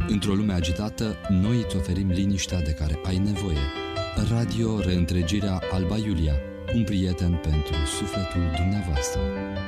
Într-o lume agitată, noi îți oferim liniștea de care ai nevoie. Radio Reîntregirea Alba Iulia, un prieten pentru sufletul dumneavoastră.